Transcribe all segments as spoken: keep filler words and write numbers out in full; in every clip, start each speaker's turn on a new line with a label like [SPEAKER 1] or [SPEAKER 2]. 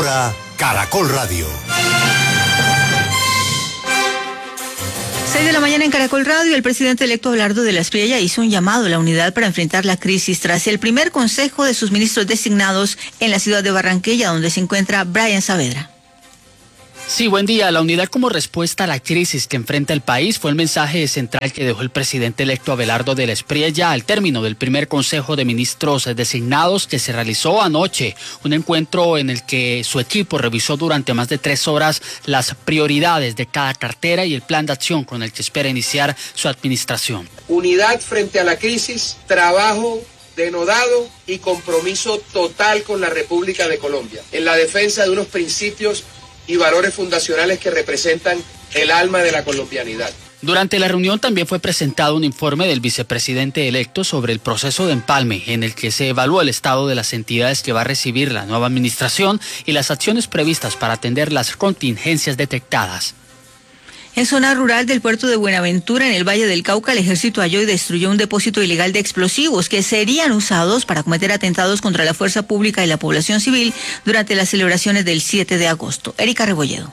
[SPEAKER 1] hora, Caracol Radio.
[SPEAKER 2] seis de la mañana en Caracol Radio. El presidente electo Abelardo de la Espriella hizo un llamado a la unidad para enfrentar la crisis tras el primer consejo de sus ministros designados en la ciudad de Barranquilla, donde se encuentra Brian Saavedra.
[SPEAKER 3] Sí, buen día. La unidad como respuesta a la crisis que enfrenta el país fue el mensaje central que dejó el presidente electo Abelardo de la Espriella al término del primer Consejo de Ministros designados que se realizó anoche. Un encuentro en el que su equipo revisó durante más de tres horas las prioridades de cada cartera y el plan de acción con el que espera iniciar su administración.
[SPEAKER 4] Unidad frente a la crisis, trabajo denodado y compromiso total con la República de Colombia en la defensa de unos principios y valores fundacionales que representan el alma de la colombianidad.
[SPEAKER 3] Durante la reunión también fue presentado un informe del vicepresidente electo sobre el proceso de empalme, en el que se evaluó el estado de las entidades que va a recibir la nueva administración y las acciones previstas para atender las contingencias detectadas.
[SPEAKER 2] En zona rural del puerto de Buenaventura, en el Valle del Cauca, el ejército halló y destruyó un depósito ilegal de explosivos que serían usados para cometer atentados contra la fuerza pública y la población civil durante las celebraciones del siete de agosto. Erika Rebolledo.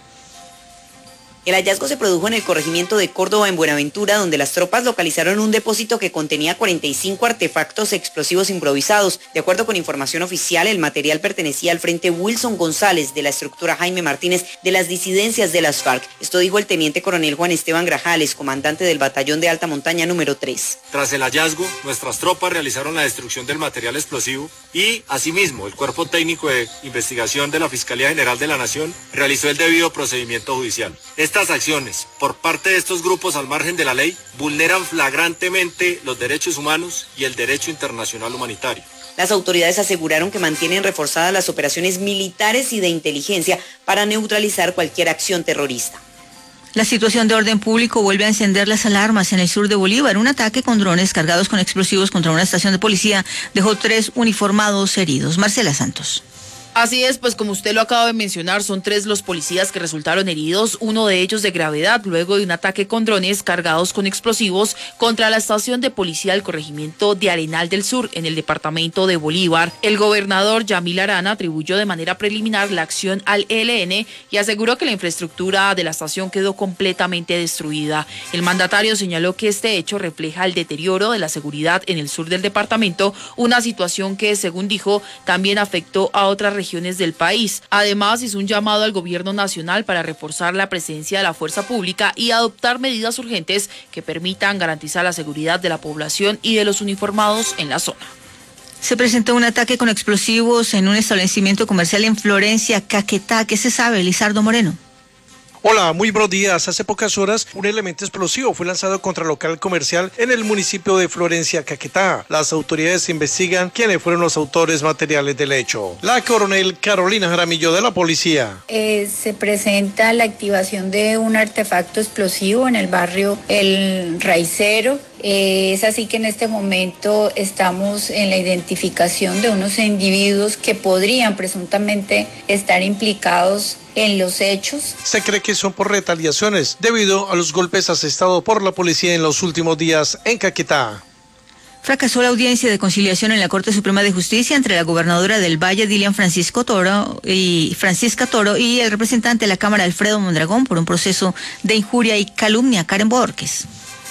[SPEAKER 5] El hallazgo se produjo en el corregimiento de Córdoba, en Buenaventura, donde las tropas localizaron un depósito que contenía cuarenta y cinco artefactos explosivos improvisados. De acuerdo con información oficial, el material pertenecía al Frente Wilson González de la estructura Jaime Martínez de las disidencias de las FARC. Esto dijo el teniente coronel Juan Esteban Grajales, comandante del batallón de alta montaña número tres.
[SPEAKER 6] Tras el hallazgo, nuestras tropas realizaron la destrucción del material explosivo y, asimismo, el Cuerpo Técnico de Investigación de la Fiscalía General de la Nación realizó el debido procedimiento judicial. Estas acciones por parte de estos grupos al margen de la ley vulneran flagrantemente los derechos humanos y el derecho internacional humanitario.
[SPEAKER 5] Las autoridades aseguraron que mantienen reforzadas las operaciones militares y de inteligencia para neutralizar cualquier acción terrorista.
[SPEAKER 2] La situación de orden público vuelve a encender las alarmas en el sur de Bolívar. Un ataque con drones cargados con explosivos contra una estación de policía dejó tres uniformados heridos. Marcela Santos.
[SPEAKER 7] Así es, pues como usted lo acaba de mencionar, son tres los policías que resultaron heridos, uno de ellos de gravedad, luego de un ataque con drones cargados con explosivos contra la estación de policía del corregimiento de Arenal del Sur, en el departamento de Bolívar. El gobernador Yamil Arana atribuyó de manera preliminar la acción al E L N y aseguró que la infraestructura de la estación quedó completamente destruida. El mandatario señaló que este hecho refleja el deterioro de la seguridad en el sur del departamento, una situación que, según dijo, también afectó a otras regiones regiones del país. Además, hizo un llamado al gobierno nacional para reforzar la presencia de la fuerza pública y adoptar medidas urgentes que permitan garantizar la seguridad de la población y de los uniformados en la zona.
[SPEAKER 2] Se presentó un ataque con explosivos en un establecimiento comercial en Florencia, Caquetá. ¿Qué se sabe, Lizardo Moreno?
[SPEAKER 8] Hola, muy buenos días. Hace pocas horas, un elemento explosivo fue lanzado contra el local comercial en el municipio de Florencia, Caquetá. Las autoridades investigan quiénes fueron los autores materiales del hecho. La coronel Carolina Jaramillo de la policía.
[SPEAKER 9] Eh, se presenta la activación de un artefacto explosivo en el barrio El Raicero. Eh, es así que en este momento estamos en la identificación de unos individuos que podrían presuntamente estar implicados en los hechos.
[SPEAKER 8] Se cree que son por retaliaciones debido a los golpes asestados por la policía en los últimos días en Caquetá.
[SPEAKER 2] Fracasó la audiencia de conciliación en la Corte Suprema de Justicia entre la gobernadora del Valle, Dilian Francisco Toro, y Francisca Toro, y el representante de la Cámara, Alfredo Mondragón, por un proceso de injuria y calumnia. Karen Borges.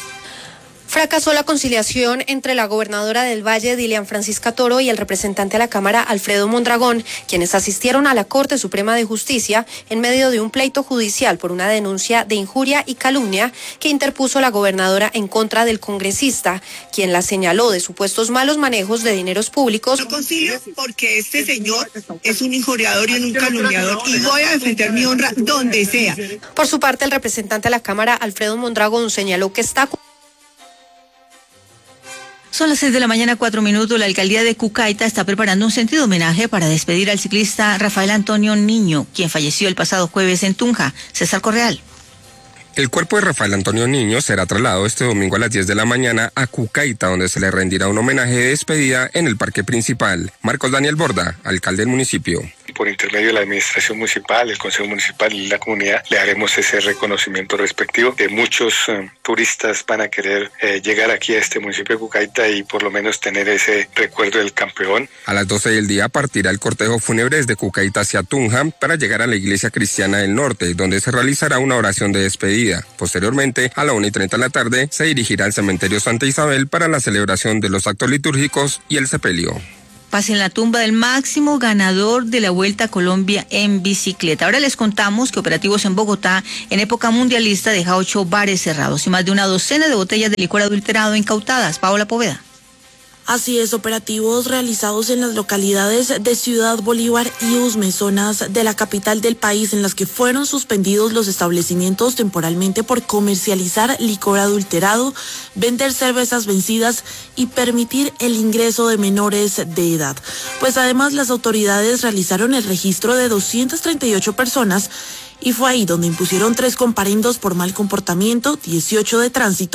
[SPEAKER 10] Fracasó la conciliación entre la gobernadora del Valle, Dilian Francisca Toro, y el representante de la Cámara, Alfredo Mondragón, quienes asistieron a la Corte Suprema de Justicia en medio de un pleito judicial por una denuncia de injuria y calumnia que interpuso la gobernadora en contra del congresista, quien la señaló de supuestos malos manejos de dineros públicos.
[SPEAKER 11] No concilio porque este señor es un injuriador y un calumniador y voy a defender mi honra donde sea.
[SPEAKER 10] Por su parte, el representante de la Cámara, Alfredo Mondragón, señaló que está...
[SPEAKER 2] Son las seis de la mañana, cuatro minutos. La alcaldía de Cucaita está preparando un sentido homenaje para despedir al ciclista Rafael Antonio Niño, quien falleció el pasado jueves en Tunja. César Correal.
[SPEAKER 12] El cuerpo de Rafael Antonio Niño será trasladado este domingo a las diez de la mañana a Cucaita, donde se le rendirá un homenaje de despedida en el parque principal. Marcos Daniel Borda, alcalde del municipio.
[SPEAKER 1] por intermedio de la administración municipal, el consejo municipal y la comunidad le haremos ese reconocimiento respectivo, que muchos eh, turistas van a querer eh, llegar aquí a este municipio de Cucaita y por lo menos tener ese recuerdo del campeón.
[SPEAKER 12] A las doce del día partirá el cortejo fúnebre desde Cucaita hacia Tunja para llegar a la iglesia cristiana del norte, donde se realizará una oración de despedida. Posteriormente, a la una y treinta de la tarde, se dirigirá al cementerio Santa Isabel para la celebración de los actos litúrgicos y el sepelio.
[SPEAKER 2] Paz en la tumba del máximo ganador de la Vuelta a Colombia en bicicleta. Ahora les contamos que operativos en Bogotá en época mundialista deja ocho bares cerrados y más de una docena de botellas de licor adulterado incautadas. Paola Poveda.
[SPEAKER 13] Así es, operativos realizados en las localidades de Ciudad Bolívar y Usme, zonas de la capital del país, en las que fueron suspendidos los establecimientos temporalmente por comercializar licor adulterado, vender cervezas vencidas y permitir el ingreso de menores de edad. Pues además las autoridades realizaron el registro de doscientas treinta y ocho personas y fue ahí donde impusieron tres comparendos por mal comportamiento, dieciocho de tránsito